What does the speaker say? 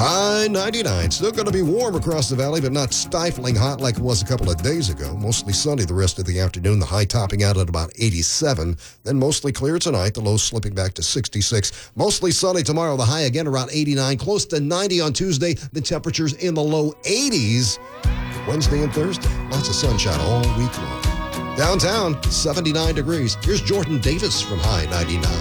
High 99. Still going to be warm across the valley, but not stifling hot like it was a couple of days ago. Mostly sunny the rest of the afternoon. The high topping out at about 87. Then mostly clear tonight. The low slipping back to 66. Mostly sunny tomorrow. The high again around 89. Close to 90 on Tuesday. The temperatures in the low 80s. Wednesday and Thursday. Lots of sunshine all week long. Downtown, 79 degrees. Here's Jordan Davis from High 99.